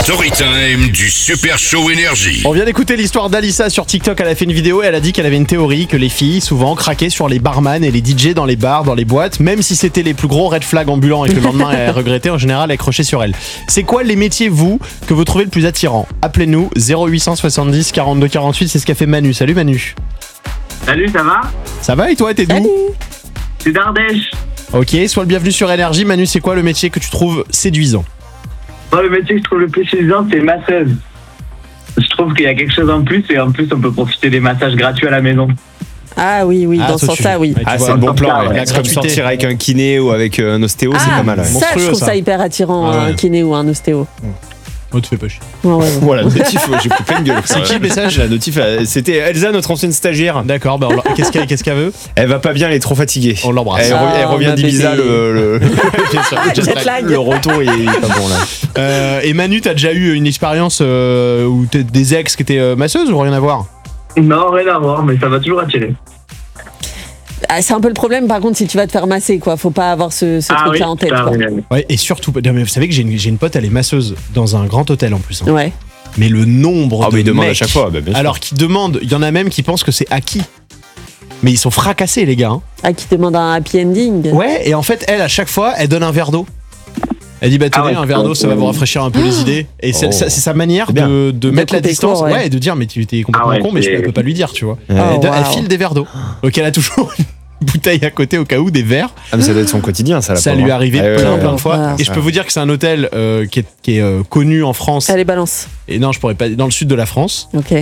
Storytime du Super Show Énergie. On vient d'écouter l'histoire d'Alissa sur TikTok. Elle a fait une vidéo et elle a dit qu'elle avait une théorie que les filles souvent craquaient sur les barman et les DJ dans les bars, dans les boîtes, même si c'était les plus gros red flags ambulants et que le lendemain elle regrettait, en général elle crochait sur elle. C'est quoi les métiers, vous, que vous trouvez le plus attirant? Appelez-nous 0870 42 48, c'est ce qu'a fait Manu. Salut Manu. Salut, ça va? Ça va et toi, t'es d'où? C'est d'Ardèche. Ok, sois le bienvenu sur Énergie. Manu, c'est quoi le métier que tu trouves séduisant? Moi, le métier que je trouve le plus séduisant, c'est masseuse. Je trouve qu'il y a quelque chose en plus et en plus, on peut profiter des massages gratuits à la maison. Ah oui, Ah, dans ce toi, sens-là, oui. Ouais, tu Ah, vois, c'est le bon plan. ouais. Ouais. La C'est comme gratuité. sortir avec un kiné ou avec un ostéo, c'est pas mal. Ouais. Ça, Monstrueux, je trouve ça. ça hyper attirant, Ah ouais. un kiné ou un ostéo. Oh, tu fais pas chier. Ouais, ouais. Voilà, notif, j'ai pris plein de gueule. C'est qui le message? La notif, c'était Elsa, notre ancienne stagiaire. D'accord, bah qu'est-ce qu'elle veut? Elle va pas bien, elle est trop fatiguée. On l'embrasse. Elle revient ma d'Ibiza, bébé. Bien sûr. Jet lag. le retour il est pas bon là. Et Manu, t'as déjà eu une expérience où t'es des ex qui étaient masseuses ou rien à voir? Non, rien à voir, mais ça va toujours attirer. Ah, c'est un peu le problème, par contre, si tu vas te faire masser, quoi. Faut pas avoir ce truc-là en tête, ça, quoi. oui. Ouais, et surtout, non, mais vous savez que j'ai une pote, elle est masseuse dans un grand hôtel en plus. Hein. Ouais. Mais le nombre Ah, de mais il demande mecs, à chaque fois. Bah, bien sûr. alors qu'ils demandent, il y en a même qui pensent que c'est acquis. Mais ils sont fracassés, les gars. Hein. Ah, qui te demande un happy ending. Ouais, et en fait, elle, à chaque fois, elle donne un verre d'eau. Elle dit, bah tenez, Ah ouais. un verre d'eau, ça va vous rafraîchir un peu les idées. Et c'est Oh. c'est sa manière C'est bien. de mettre la couper distance. court, ouais. Et de dire, mais tu t'es complètement Ah ouais, con, mais c'est- je peux pas lui dire, tu vois. Oh, Elle wow. file des verres d'eau. Donc elle a toujours une bouteille à côté au cas où, des verres. Ah, mais ça doit être son quotidien, ça. La Ça pauvre, lui est hein. arrivé Ah, ouais, plein ouais. de fois. Wow. Et je peux vous dire que c'est un hôtel qui est connu en France. Allez, balance. Et non, je pourrais pas. Dans le sud de la France. Ok.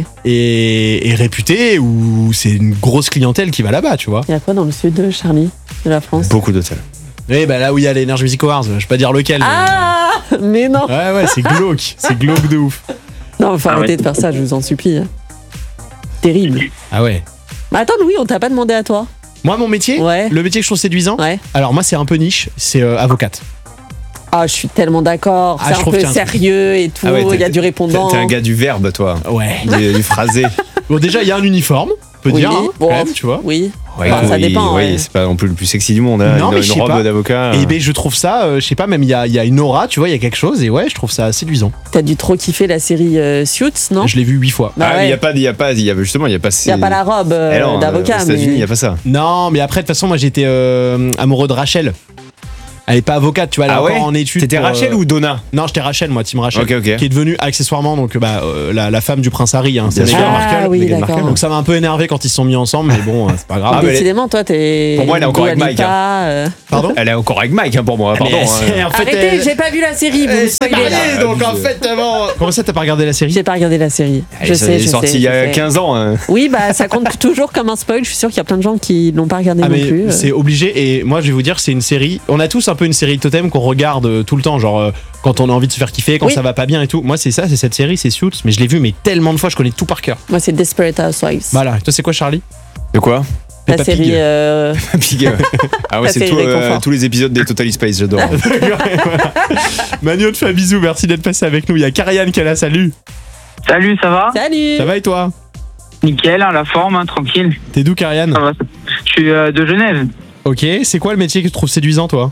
Et réputé, où c'est une grosse clientèle qui va là-bas, tu vois. Il y a quoi dans le sud de Charlie, de la France? Beaucoup d'hôtels. Et bah là où il y a les Energy Music Awards, je vais pas dire lequel. Ah, mais non. Mais... Ouais, c'est glauque. C'est glauque de ouf. Non, faut Ah arrêter ouais. de faire ça, je vous en supplie. Terrible. Ah ouais. Mais attends, Louis, on t'a pas demandé à toi. Moi, mon métier, Ouais. le métier que je trouve séduisant, Ouais. alors moi, c'est un peu niche, c'est avocate. Ah, je suis tellement d'accord. Ah, C'est je un trouve peu qu'il y a un truc. sérieux et tout. Ah ouais, Il y a du répondant. T'es un gars du verbe, toi. Ouais. Du phrasé. Bon, déjà, il y a un uniforme, on peut Oui, dire, hein, bon. quand même, tu vois. Oui. Ouais, Enfin, ça oui, dépend, oui, ouais. c'est pas non plus le plus sexy du monde. Hein. Non, mais Une je sais robe pas. d'avocat. Et ben, je trouve ça, je sais pas, même il y a une aura, tu vois, il y a quelque chose, et ouais, je trouve ça séduisant. T'as dû trop kiffer la série Suits, non? Je l'ai vu 8 fois. Bah Ah, mais ouais. il y a pas, il y a pas la robe Eh non, d'avocat. aux États-Unis, il mais... y a pas ça. Non, mais après, de toute façon, moi, j'étais amoureux de Rachel. Elle est pas avocate, tu vois, elle est Ah ouais encore en études. T'étais pour, Rachel ou Donna? Non, j'étais Rachel, moi, Team Rachel. Ok, ok. Qui est devenue accessoirement donc, la femme du prince Harry, hein, c'est Bien sûr. Meghan Ah Markle. oui, Meghan d'accord. Markle. Donc ça m'a un peu énervé quand ils se sont mis ensemble, mais bon, c'est pas grave. Ah, mais Décidément, toi, t'es. Pour moi, elle est encore avec Dua Mike, Lipa, Pardon. Elle est encore avec Mike, hein, pour moi. Pardon. Mais hein. c'est- en fait, Arrêtez, elle- j'ai pas vu la série, vous me elle s'est spoilez là. mariée, donc en fait, avant. Comment ça, t'as pas regardé la série? J'ai pas regardé la série. Elle est sortie il y a 15 ans. Hein. Oui, bah ça compte toujours comme un spoil. Je suis sûr qu'il y a plein de gens qui l'ont pas regardé Ah, non mais plus. c'est obligé, et moi je vais vous dire, c'est une série. On a tous un peu une série totem qu'on regarde tout le temps, genre quand on a envie de se faire kiffer, quand Oui. ça va pas bien et tout. Moi, c'est ça, c'est cette série, c'est Suits, mais je l'ai vu mais tellement de fois, je connais tout par cœur. Moi, c'est Desperate Housewives. Voilà, toi, c'est quoi, Charlie? De quoi? la Peppa série. Pig. Pig. Ah ouais, La c'est série tout, réconfort. tous les épisodes des Totally Spice, j'adore. Voilà. Manu, on te fait un bisou, merci d'être passé avec nous. Il y a Karianne qui est là, salut. Salut, ça va? Salut. Ça va et toi? Nickel, hein, la forme, hein, tranquille. T'es d'où, Karianne? Ça va. Je suis de Genève. Ok, c'est quoi le métier que tu trouves séduisant, toi?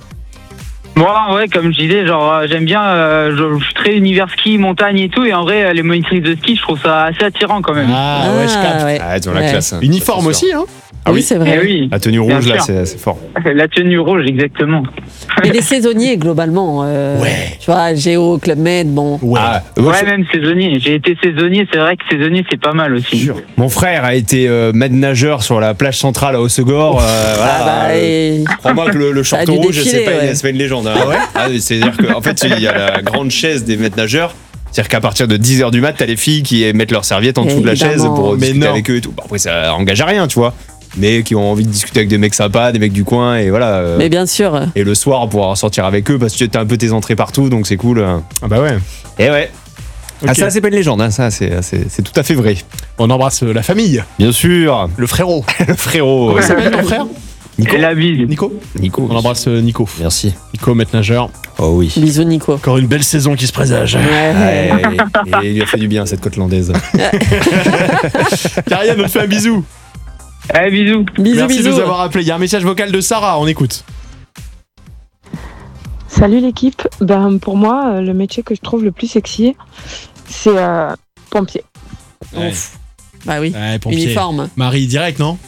Moi, ouais, comme je disais, genre, j'aime bien, je suis très univers ski, montagne et tout, et en vrai, les monitrices de ski, je trouve ça assez attirant quand même. Ah ouais, je capte. ouais. Ah, ils ont la Ouais. classe. hein. Uniforme Ça, c'est sûr. aussi, hein? Ah oui, oui. c'est Eh vrai. oui, La tenue Bien rouge, là, sûr. c'est fort. la tenue rouge, exactement. Et les saisonniers, globalement. Ouais. Tu vois, Géo, Club Med, bon. Ouais. Ah, moi, Ouais, je- même saisonnier. J'ai été saisonnier, c'est vrai que saisonnier, c'est pas mal aussi. Mon frère a été maître nageur sur la plage centrale à Hossegor. Ah bah, et- Crois-moi que le Ça a short dû rouge, défiler, c'est pas, ouais. c'est pas une légende. Hein. Ah ouais. C'est-à-dire qu'en fait, il y a la grande chaise des maîtres nageurs. C'est-à-dire qu'à partir de 10h du mat, t'as les filles qui mettent leurs serviettes en dessous de la chaise Évidemment. pour Mais discuter non. avec eux et tout. Bon, après, ça engage à rien, tu vois. Mais qui ont envie de discuter avec des mecs sympas, des mecs du coin, et voilà. Mais bien sûr. Et le soir, pouvoir sortir avec eux parce que t'as un peu tes entrées partout, donc c'est cool. Ah bah ouais. Et ouais. Ok. Ah, ça, c'est pas une légende, hein. Ça, c'est tout à fait vrai. On embrasse la famille, Bien sûr. le frérot. Le frérot. Comment il s'appelle ton frère? Et la bise. Nico. Nico. On embrasse Nico. Merci. Nico, maître nageur. Oh oui. Bisous, Nico. Encore une belle saison qui se présage. Ouais. Ouais, et il lui a fait du bien, cette côte landaise. Karianne, on te fait un bisou. Eh, bisous. Bisous, Merci de bisous. nous avoir appelés. Il y a un message vocal de Sarah, on écoute. Salut l'équipe. Ben, pour moi, le métier que je trouve le plus sexy, c'est pompier. Ouais. Ouf. Bah oui, Ouais, pompier. uniforme. Marie, direct, non?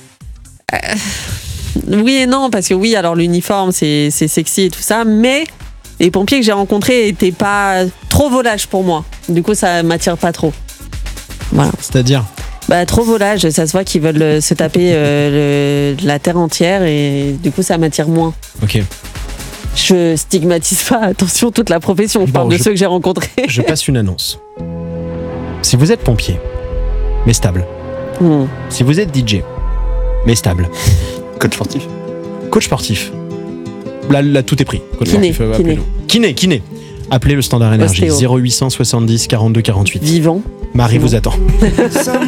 Oui et non, parce que oui, alors l'uniforme, c'est sexy et tout ça, mais les pompiers que j'ai rencontrés étaient pas trop volages pour moi. Du coup, ça m'attire pas trop. Voilà. C'est-à-dire? Bah, trop volage, ça se voit qu'ils veulent se taper la terre entière et du coup, ça m'attire moins. Ok. Je stigmatise pas, attention, toute la profession. Je parle de ceux que j'ai rencontrés. Je passe une annonce. Si vous êtes pompier, mais stable. Si vous êtes DJ, mais stable. Coach sportif. Coach sportif. Là, tout est pris. Coach Kiné, sportif, kiné. appelez-nous. Kiné. Appelez le standard énergie Ostéo. 0870 42 48. Vivant. Marie C'est vous bon. attend.